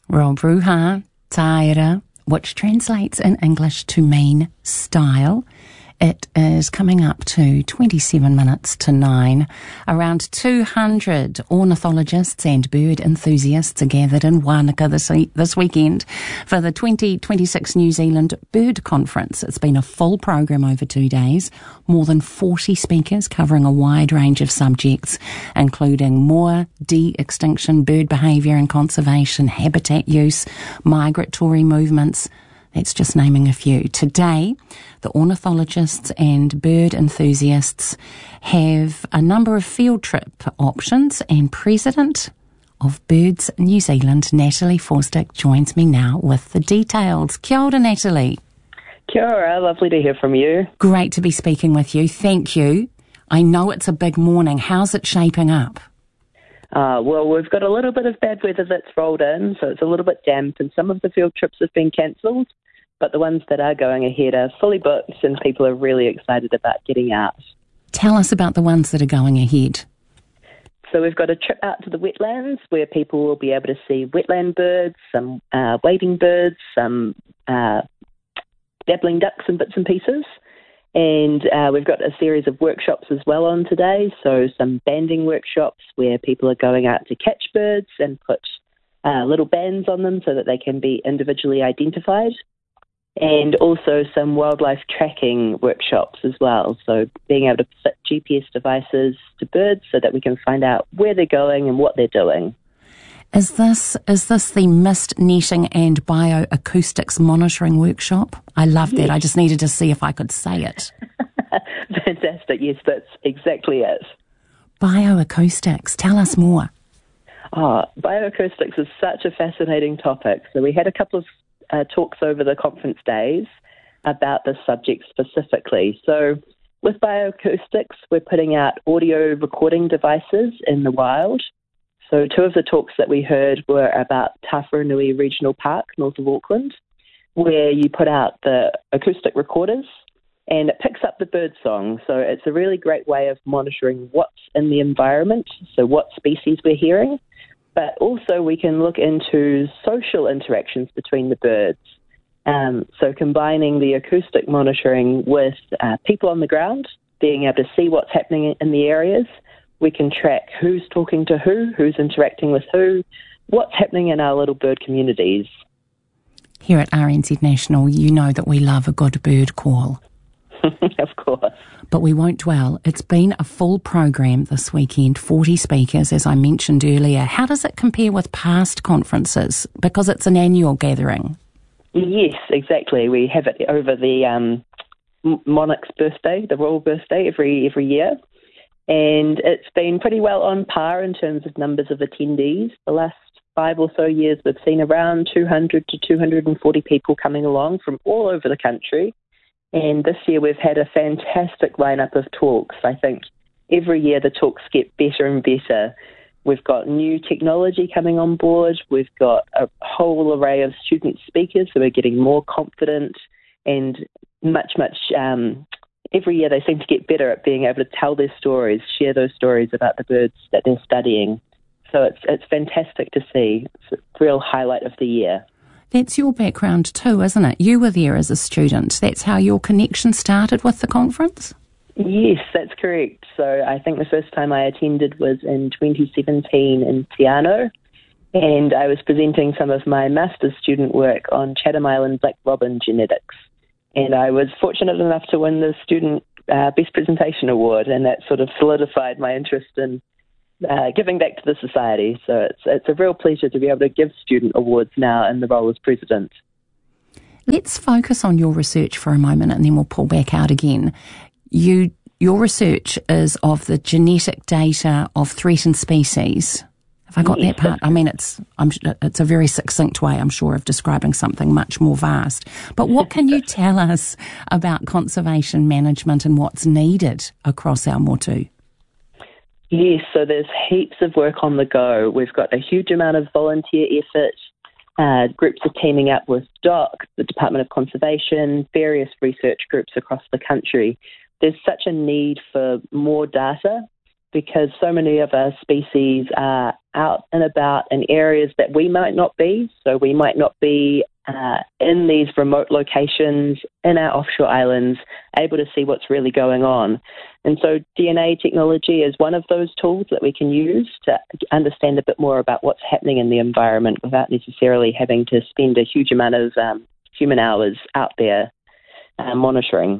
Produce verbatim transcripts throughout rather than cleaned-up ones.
Rob Ruha, Taira, which translates in English to mean style. It is coming up to twenty-seven minutes to nine. Around two hundred ornithologists and bird enthusiasts are gathered in Wānaka this, this weekend for the twenty twenty-six New Zealand Bird Conference. It's been a full program over two days, more than forty speakers covering a wide range of subjects, including more de-extinction, bird behaviour and conservation, habitat use, migratory movements. That's just naming a few. Today, the ornithologists and bird enthusiasts have a number of field trip options, and President of Birds New Zealand, Natalie Forstick, joins me now with the details. Kia ora, Natalie. Kia ora, lovely to hear from you. Great to be speaking with you. Thank you. I know it's a big morning. How's it shaping up? Uh, well, we've got a little bit of bad weather that's rolled in, so it's a little bit damp, and some of the field trips have been cancelled. But the ones that are going ahead are fully booked and people are really excited about getting out. Tell us about the ones that are going ahead. So we've got a trip out to the wetlands where people will be able to see wetland birds, some uh, wading birds, some uh, dabbling ducks and bits and pieces. And uh, we've got a series of workshops as well on today. So some banding workshops where people are going out to catch birds and put uh, little bands on them so that they can be individually identified. And also some wildlife tracking workshops as well. So being able to fit G P S devices to birds so that we can find out where they're going and what they're doing. Is this is this the mist netting and bioacoustics monitoring workshop? I love that. Yes. I just needed to see if I could say it. Fantastic. Yes, that's exactly it. Bioacoustics. Tell us more. Oh, bioacoustics is such a fascinating topic. So we had a couple of Uh, talks over the conference days about this subject specifically. So with bioacoustics, we're putting out audio recording devices in the wild. So two of the talks that we heard were about Tawharanui Regional Park, north of Auckland, where you put out the acoustic recorders and it picks up the bird song. So it's a really great way of monitoring what's in the environment, so what species we're hearing. But also we can look into social interactions between the birds. Um, so combining the acoustic monitoring with uh, people on the ground, being able to see what's happening in the areas. We can track who's talking to who, who's interacting with who, what's happening in our little bird communities. Here at R N Z National, you know that we love a good bird call. Of course. But we won't dwell. It's been a full program this weekend, forty speakers, as I mentioned earlier. How does it compare with past conferences? Because it's an annual gathering. Yes, exactly. We have it over the um, monarch's birthday, the royal birthday, every every year. And it's been pretty well on par in terms of numbers of attendees. The last five or so years, we've seen around two hundred to two hundred forty people coming along from all over the country. And this year we've had a fantastic lineup of talks. I think every year the talks get better and better. We've got new technology coming on board. We've got a whole array of student speakers who are getting more confident and much, much, um, every year they seem to get better at being able to tell their stories, share those stories about the birds that they're studying. So it's it's fantastic to see. It's a real highlight of the year. That's your background too, isn't it? You were there as a student. That's how your connection started with the conference? Yes, that's correct. So I think the first time I attended was in twenty seventeen in Te Anau, and I was presenting some of my master's student work on Chatham Island black robin genetics. And I was fortunate enough to win the Student uh, Best Presentation Award, and that sort of solidified my interest in Uh, giving back to the society. So it's it's a real pleasure to be able to give student awards now in the role as president. Let's focus on your research for a moment and then we'll pull back out again. You Your research is of the genetic data of threatened species. Have I got Yes. that part? I mean, it's I'm, it's a very succinct way, I'm sure, of describing something much more vast. But what can you tell us about conservation management and what's needed across our motu? Yes, so there's heaps of work on the go. We've got a huge amount of volunteer effort. Uh, groups are teaming up with D O C, the Department of Conservation, various research groups across the country. There's such a need for more data because so many of our species are out and about in areas that we might not be. So we might not be uh, in these remote locations, in our offshore islands, able to see what's really going on. And so D N A technology is one of those tools that we can use to understand a bit more about what's happening in the environment without necessarily having to spend a huge amount of um, human hours out there uh, monitoring.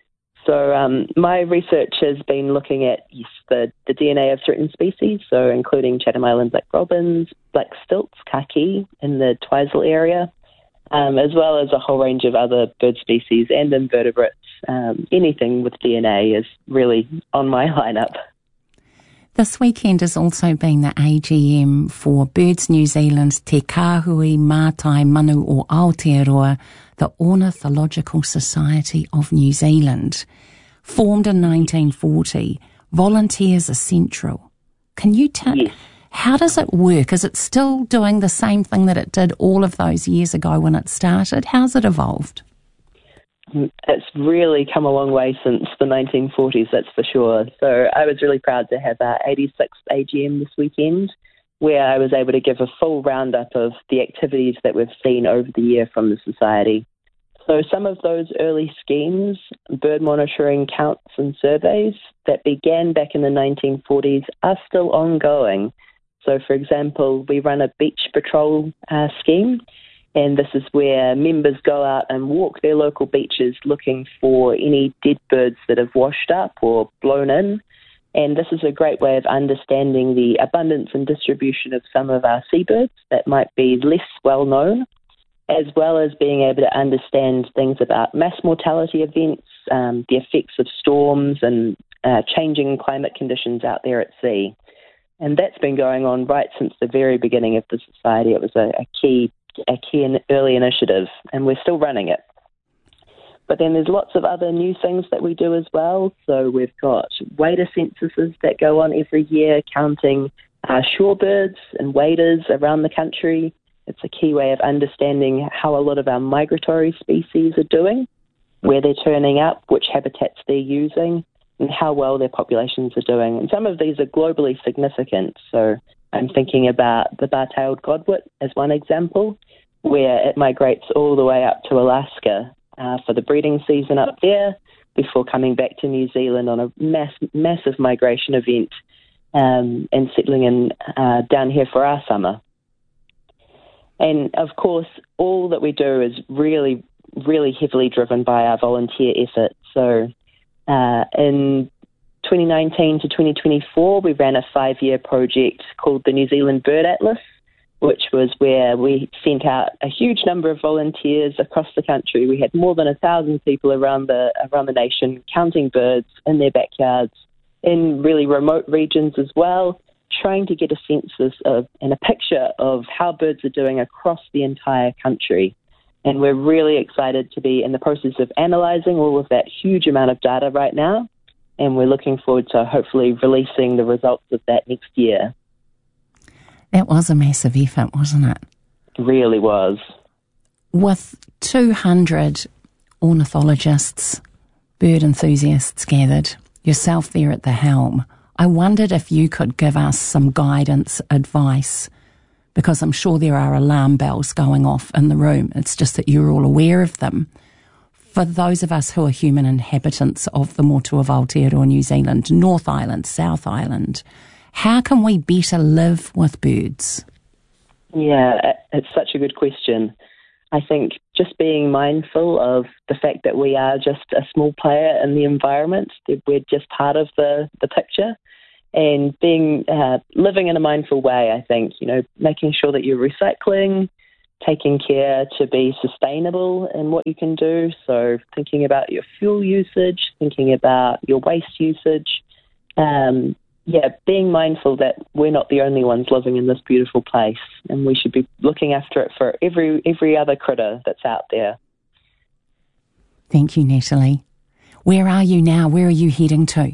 So um, my research has been looking at yes, the, the D N A of certain species, so including Chatham Island black robins, black stilts, kaki in the Twizel area, um, as well as a whole range of other bird species and invertebrates. Um, anything with D N A is really on my lineup. This weekend has also been the A G M for Birds New Zealand's Te Kāhui Mātai Manu o Aotearoa, the Ornithological Society of New Zealand. Formed in nineteen forty, volunteers are central. Can you tell, yes. How does it work? Is it still doing the same thing that it did all of those years ago when it started? How's it evolved? It's really come a long way since the nineteen forties, that's for sure. So I was really proud to have our eighty-sixth A G M this weekend, where I was able to give a full roundup of the activities that we've seen over the year from the Society. So some of those early schemes, bird monitoring counts and surveys that began back in the nineteen forties are still ongoing. So, for example, we run a beach patrol uh, scheme, and this is where members go out and walk their local beaches looking for any dead birds that have washed up or blown in. And this is a great way of understanding the abundance and distribution of some of our seabirds that might be less well known, as well as being able to understand things about mass mortality events, um, the effects of storms and uh, changing climate conditions out there at sea. And that's been going on right since the very beginning of the Society. It was a, a key a key and early initiative, and we're still running it. But then there's lots of other new things that we do as well. So we've got wader censuses that go on every year, counting uh, shorebirds and waders around the country. It's a key way of understanding how a lot of our migratory species are doing, where they're turning up, which habitats they're using, and how well their populations are doing. And some of these are globally significant. So I'm thinking about the bar-tailed godwit as one example, where it migrates all the way up to Alaska uh, for the breeding season up there before coming back to New Zealand on a mass, massive migration event um, and settling in uh, down here for our summer. And, of course, all that we do is really, really heavily driven by our volunteer effort. So uh, in twenty nineteen to twenty twenty-four, we ran a five-year project called the New Zealand Bird Atlas, which was where we sent out a huge number of volunteers across the country. We had more than a thousand people around the around the nation counting birds in their backyards, in really remote regions as well, trying to get a census of and a picture of how birds are doing across the entire country. And we're really excited to be in the process of analysing all of that huge amount of data right now. And we're looking forward to hopefully releasing the results of that next year. That was a massive effort, wasn't it? It really was. With two hundred ornithologists, bird enthusiasts gathered, yourself there at the helm, I wondered if you could give us some guidance, advice, because I'm sure there are alarm bells going off in the room. It's just that you're all aware of them. For those of us who are human inhabitants of the Motu of Aotearoa, New Zealand, North Island, South Island, how can we better live with birds? Yeah, it's such a good question. I think just being mindful of the fact that we are just a small player in the environment, that we're just part of the, the picture, and being uh, living in a mindful way, I think, you know, making sure that you're recycling, taking care to be sustainable in what you can do. So thinking about your fuel usage, thinking about your waste usage. Um, yeah, being mindful that we're not the only ones living in this beautiful place, and we should be looking after it for every every other critter that's out there. Thank you, Natalie. Where are you now? Where are you heading to?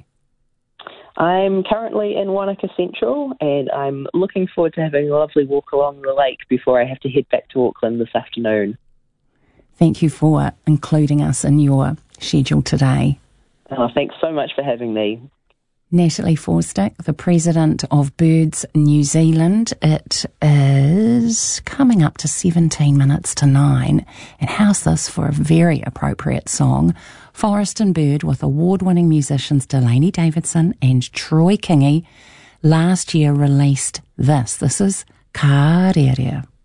I'm currently in Wanaka Central, and I'm looking forward to having a lovely walk along the lake before I have to head back to Auckland this afternoon. Thank you for including us in your schedule today. Oh, thanks so much for having me. Natalie Forstick, the president of Birds New Zealand. It is coming up to seventeen minutes to nine. And how's this for a very appropriate song? Forest and Bird with award-winning musicians Delaney Davidson and Troy Kingi last year released this. This is Ka Rearea.